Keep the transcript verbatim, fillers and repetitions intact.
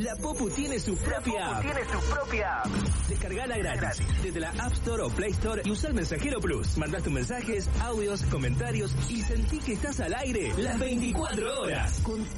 La Popu tiene su propia app. tiene su propia app. Descargala gratis desde la App Store o Play Store y usa el Mensajero Plus. Mandás tus mensajes, audios, comentarios y sentí que estás al aire las veinticuatro horas con